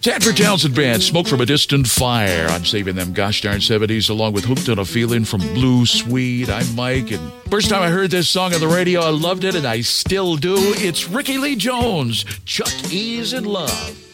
Tadford Townsend Band, Smoke from a Distant Fire. I'm saving them gosh darn 70s along with Hooked on a Feeling from Blue Swede. I'm Mike, and first time I heard this song on the radio, I loved it, and I still do. It's Ricky Lee Jones, Chuck E's in Love.